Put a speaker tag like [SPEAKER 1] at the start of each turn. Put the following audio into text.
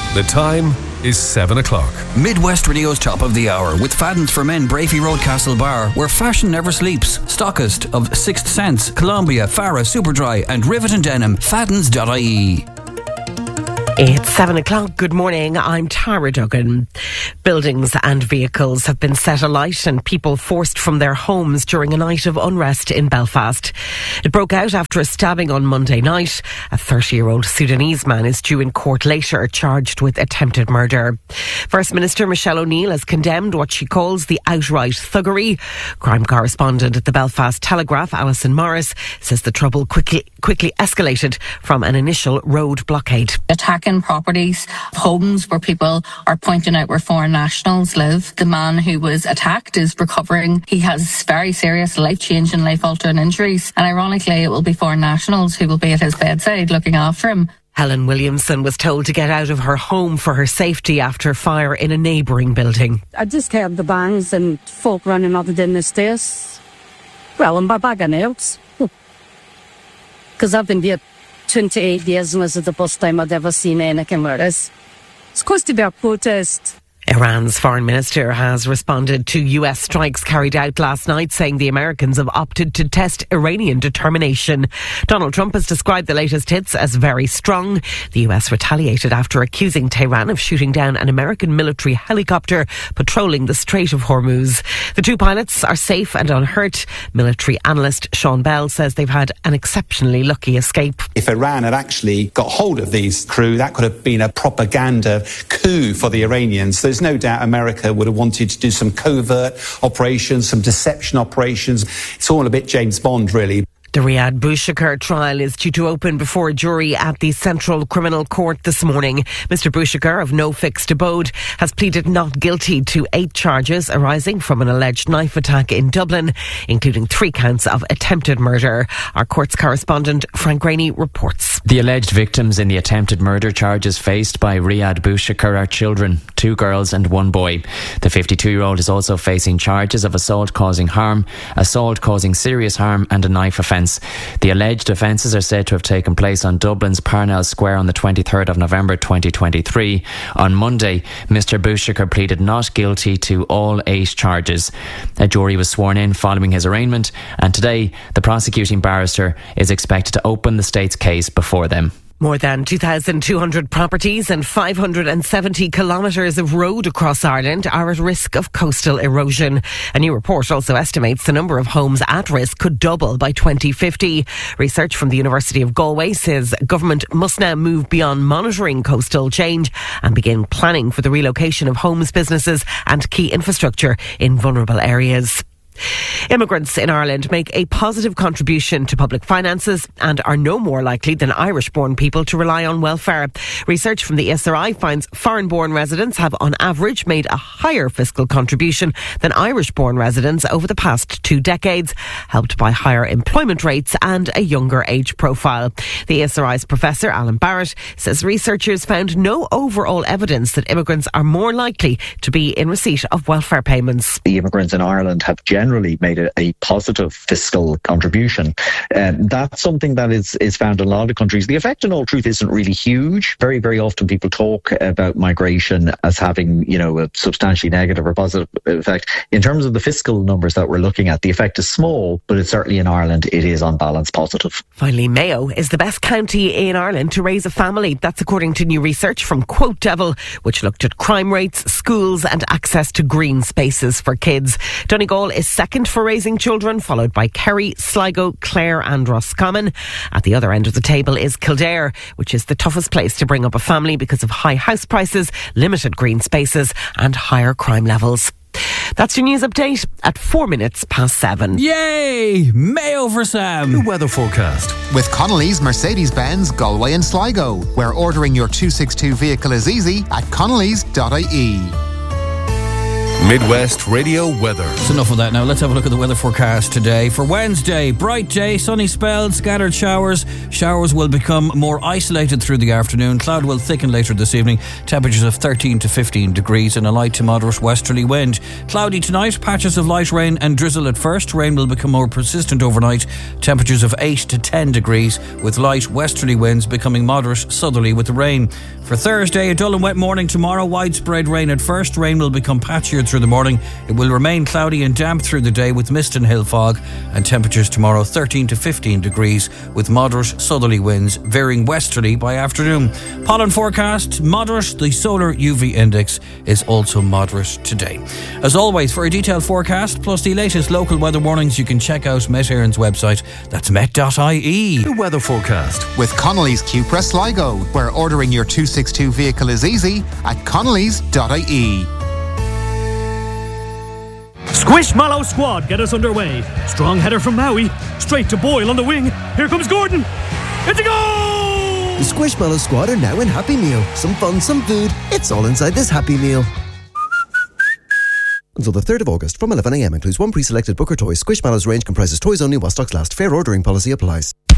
[SPEAKER 1] The time is 7 o'clock.
[SPEAKER 2] Midwest Radio's Top of the Hour with Fadden's for Men, Brafey Road, Castlebar, where fashion never sleeps. Stockist of Sixth Sense, Columbia, Farah, Superdry and Rivet and Denim. Faddens.ie.
[SPEAKER 3] It's 7 o'clock. Good morning. I'm Tara Duggan. Buildings and vehicles have been set alight and people forced from their homes during a night of unrest in Belfast. It broke out after a stabbing on Monday night. A 30-year-old Sudanese man is due in court later, charged with attempted murder. First Minister Michelle O'Neill has condemned what she calls the outright thuggery. Crime correspondent at the Belfast Telegraph, Alison Morris, says the trouble quickly escalated from an initial road blockade.
[SPEAKER 4] Attacking properties, homes where people are pointing out where foreign nationals live. The man who was attacked is recovering. He has very serious life-changing, life-altering injuries. And ironically, it will be foreign nationals who will be at his bedside looking after him.
[SPEAKER 3] Helen Williamson was told to get out of her home for her safety after fire in a neighbouring building.
[SPEAKER 5] I just heard the bangs and folk running up and down the stairs. Well, in my bag of nails. Because I've been there 28 years and this is the first time I've ever seen anything like this. It's supposed to be a protest.
[SPEAKER 3] Iran's foreign minister has responded to US strikes carried out last night, saying the Americans have opted to test Iranian determination. Donald Trump has described the latest hits as very strong. The US retaliated after accusing Tehran of shooting down an American military helicopter patrolling the Strait of Hormuz. The two pilots are safe and unhurt. Military analyst Sean Bell says they've had an exceptionally lucky escape.
[SPEAKER 6] If Iran had actually got hold of these crew, that could have been a propaganda coup for the Iranians. There's no doubt America would have wanted to do some covert operations, some deception operations. It's all a bit James Bond, really.
[SPEAKER 3] The Riyad Bouchakir trial is due to open before a jury at the Central Criminal Court this morning. Mr Bouchakir, of no fixed abode, has pleaded not guilty to 8 charges arising from an alleged knife attack in Dublin, including 3 counts of attempted murder. Our courts correspondent Frank Graney reports.
[SPEAKER 7] The alleged victims in the attempted murder charges faced by Riyad Bouchakir are children, 2 girls and 1 boy. The 52-year-old is also facing charges of assault causing harm, assault causing serious harm and a knife offence. The alleged offences are said to have taken place on Dublin's Parnell Square on the 23rd of November 2023. On Monday, Mr Bouchakir pleaded not guilty to all 8 charges. A jury was sworn in following his arraignment, and today the prosecuting barrister is expected to open the state's case before them.
[SPEAKER 3] More than 2,200 properties and 570 kilometres of road across Ireland are at risk of coastal erosion. A new report also estimates the number of homes at risk could double by 2050. Research from the University of Galway says government must now move beyond monitoring coastal change and begin planning for the relocation of homes, businesses and key infrastructure in vulnerable areas. Immigrants in Ireland make a positive contribution to public finances and are no more likely than Irish-born people to rely on welfare. Research from the SRI finds foreign-born residents have on average made a higher fiscal contribution than Irish-born residents over the past 2 decades, helped by higher employment rates and a younger age profile. The SRI's Professor Alan Barrett says researchers found no overall evidence that immigrants are more likely to be in receipt of welfare payments.
[SPEAKER 8] The immigrants in Ireland have generally made a positive fiscal contribution. That's something that is found in a lot of countries. The effect in all truth isn't really huge. Very, very often people talk about migration as having, a substantially negative or positive effect. In terms of the fiscal numbers that we're looking at, the effect is small, but it's certainly in Ireland, it is on balance positive.
[SPEAKER 3] Finally, Mayo is the best county in Ireland to raise a family. That's according to new research from Quote Devil, which looked at crime rates, schools and access to green spaces for kids. Donegal is second for raising children, followed by Kerry, Sligo, Clare and Roscommon. At the other end of the table is Kildare, which is the toughest place to bring up a family because of high house prices, limited green spaces and higher crime levels. That's your news update at 7:04.
[SPEAKER 1] Yay! Mayo for Sam. The weather forecast.
[SPEAKER 9] With Connolly's Mercedes-Benz Galway and Sligo, where ordering your 262 vehicle is easy at connellys.ie.
[SPEAKER 10] Midwest Radio weather.
[SPEAKER 2] That's enough of that now. Let's have a look at the weather forecast today. For Wednesday, bright day, sunny spells, scattered showers. Showers will become more isolated through the afternoon. Cloud will thicken later this evening. Temperatures of 13 to 15 degrees and a light to moderate westerly wind. Cloudy tonight, patches of light rain and drizzle at first. Rain will become more persistent overnight. Temperatures of 8 to 10 degrees with light westerly winds becoming moderate southerly with the rain. For Thursday, a dull and wet morning tomorrow. Widespread rain at first. Rain will become patchier through the morning. It will remain cloudy and damp through the day with mist and hill fog, and temperatures tomorrow 13 to 15 degrees with moderate southerly winds veering westerly by afternoon. Pollen forecast moderate. The solar UV index is also moderate today. As always, for a detailed forecast plus the latest local weather warnings, you can check out Met Éireann's website. That's met.ie.
[SPEAKER 1] The weather forecast
[SPEAKER 9] with Connolly's Cupra Sligo, where ordering your 262 vehicle is easy at connellys.ie.
[SPEAKER 11] Squishmallow squad get us underway. Strong header from Maui, straight to Boyle on the wing. Here comes Gordon. It's a goal!
[SPEAKER 12] The Squishmallow squad are now in Happy Meal. Some fun, some food. It's all inside this Happy Meal. Until the 3rd of August from 11am includes one pre-selected Booker toy. Squishmallow's range comprises toys only while stocks last. Fair ordering policy applies.